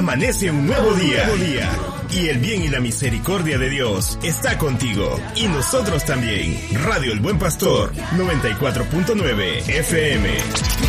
amanece un nuevo día. Y el bien y la misericordia de Dios está contigo. Y nosotros también. Radio El Buen Pastor, 94.9 FM.